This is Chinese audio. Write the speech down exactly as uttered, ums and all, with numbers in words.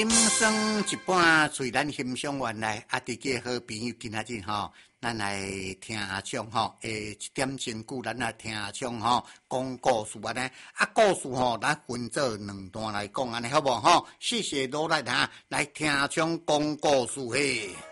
音声一半随咱欣赏完来，啊，大家好朋友，今仔日吼，咱来听唱吼，诶，一点钟久，咱来听唱吼，讲故事安尼，啊，故事吼，咱分做两段来讲安尼，好无吼？谢谢罗来哈，来听唱讲故事嘿。